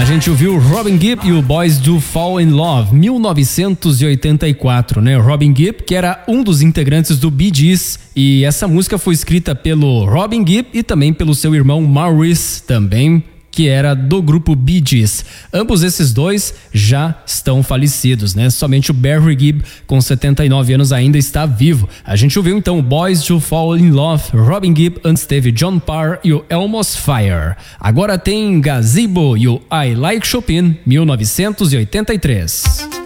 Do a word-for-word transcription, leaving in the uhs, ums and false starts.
A gente ouviu Robin Gibb e o Boys Do Fall in Love, mil novecentos e oitenta e quatro, né? Robin Gibb, que era um dos integrantes do Bee Gees, e essa música foi escrita pelo Robin Gibb e também pelo seu irmão Maurice, também, que era do grupo Bee Gees. Ambos esses dois já estão falecidos, né? Somente o Barry Gibb, com setenta e nove anos, ainda está vivo. A gente ouviu então o Boys Do Fall in Love, Robin Gibb, antes teve John Parr e o Elmo's Fire. Agora tem Gazebo e o I Like Chopin, mil novecentos e oitenta e três.